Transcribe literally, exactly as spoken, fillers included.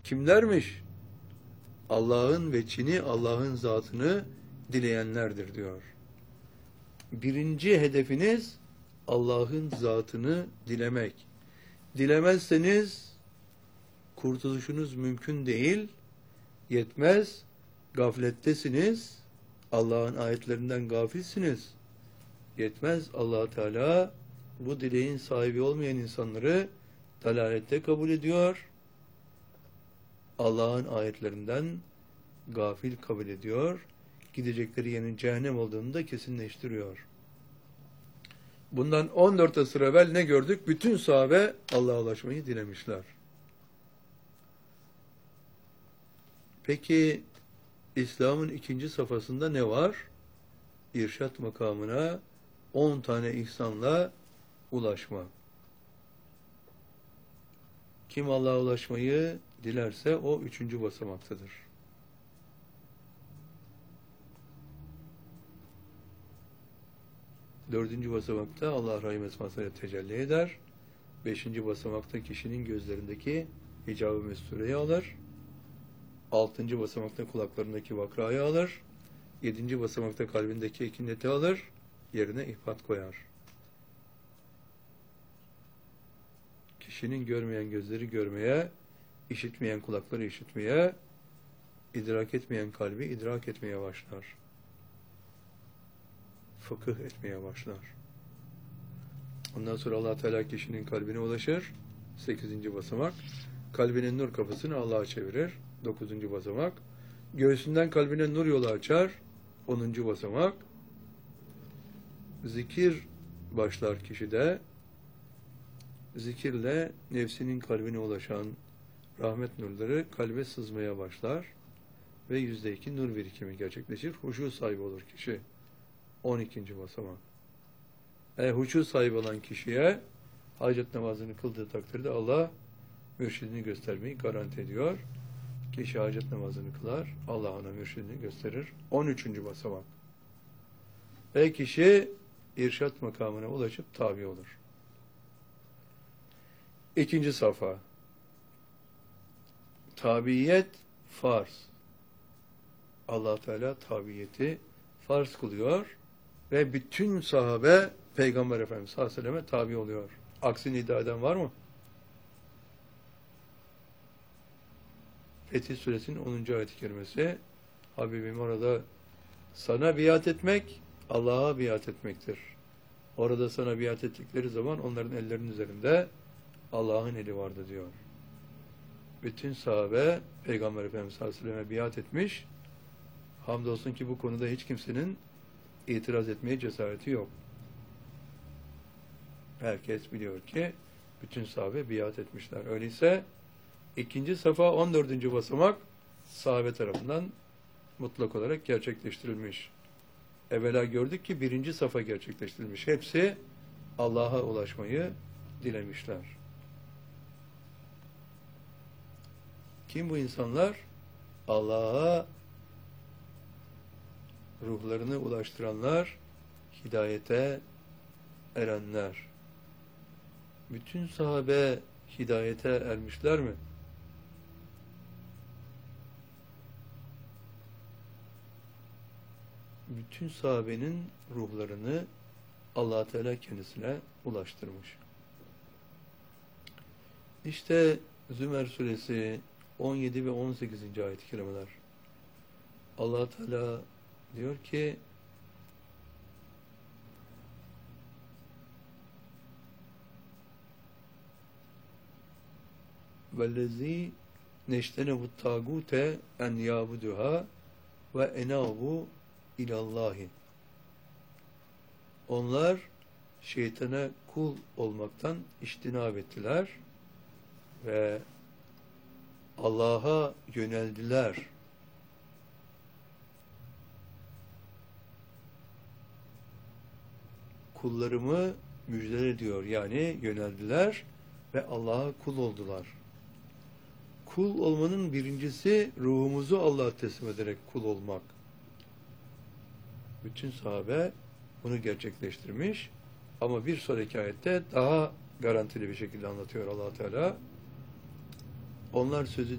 Kimlermiş? Allah'ın veçini, Allah'ın zatını dileyenlerdir diyor. Birinci hedefiniz Allah'ın zatını dilemek. Dilemezseniz kurtuluşunuz mümkün değil, yetmez, gaflettesiniz, Allah'ın ayetlerinden gafilsiniz. Yetmez, Allah Teala bu dileğin sahibi olmayan insanları dalalette kabul ediyor. Allah'ın ayetlerinden gafil kabul ediyor. Gidecekleri yerin cehennem olduğunu da kesinleştiriyor. Bundan on dört asır evvel ne gördük? Bütün sahabe Allah'a ulaşmayı dilemişler. Peki İslam'ın ikinci safhasında ne var? İrşat makamına on tane ihsanla ulaşma. Kim Allah'a ulaşmayı dilerse o üçüncü basamaktadır. Dördüncü basamakta Allah rahim esmasıyla tecelli eder. Beşinci basamakta kişinin gözlerindeki hicab-ı mestureyi alır. Altıncı basamakta kulaklarındaki vakrayı alır. Yedinci basamakta kalbindeki ekineti alır. Yerine ihbat koyar. Kişinin görmeyen gözleri görmeye, işitmeyen kulakları işitmeye, idrak etmeyen kalbi idrak etmeye başlar. Fıkıh etmeye başlar. Ondan sonra Allah Teala kişinin kalbine ulaşır. Sekizinci basamak. Kalbinin nur kapısını Allah'a çevirir. Dokuzuncu basamak. Göğsünden kalbine nur yolu açar. Onuncu basamak. Zikir başlar kişide. Zikirle nefsinin kalbine ulaşan rahmet nurları kalbe sızmaya başlar. Ve yüzde iki nur birikimi gerçekleşir. Huşu sahibi olur kişi. On ikinci basamak. E, huşu sahibi olan kişiye hacet namazını kıldığı takdirde Allah mürşidini göstermeyi garanti ediyor. Kişi hacet namazını kılar, Allah ona mürşidini gösterir. On üçüncü basamak. Ve kişi irşat makamına ulaşıp tabi olur. İkinci safha. Tabiyet farz. Allah Teala tabiyeti farz kılıyor ve bütün sahabe Peygamber Efendimiz sallallahu aleyhi ve selleme tabi oluyor. Aksini iddia eden var mı? Fetih Suresinin onuncu ayet-i kerimesi, Habibim orada sana biat etmek, Allah'a biat etmektir. Orada sana biat ettikleri zaman onların ellerinin üzerinde Allah'ın eli vardı diyor. Bütün sahabe Peygamber Efendimiz sallallahu aleyhi ve selleme biat etmiş. Hamdolsun ki bu konuda hiç kimsenin itiraz etmeye cesareti yok. Herkes biliyor ki bütün sahabe biat etmişler. Öyleyse ikinci safa on dördüncü basamak sahabe tarafından mutlak olarak gerçekleştirilmiş. Evvela gördük ki birinci safa gerçekleştirilmiş. Hepsi Allah'a ulaşmayı dilemişler. Kim bu insanlar? Allah'a ruhlarını ulaştıranlar, hidayete erenler. Bütün sahabe hidayete ermişler mi? Bütün sahabenin ruhlarını Allah Teala kendisine ulaştırmış. İşte Zümer suresi on yedi ve on sekizinci ayet-i kerimeler. Allah Teala diyor ki vellezî neştenehu tâgûte en yâbuduhâ ve enâbu ilallâhi. Onlar şeytana kul olmaktan iştinab ettiler ve Allah'a yöneldiler. Kullarımı müjdele ediyor. Yani yöneldiler ve Allah'a kul oldular. Kul olmanın birincisi ruhumuzu Allah'a teslim ederek kul olmak. Bütün sahabe bunu gerçekleştirmiş. Ama bir sonraki ayette daha garantili bir şekilde anlatıyor Allah Teala. Onlar sözü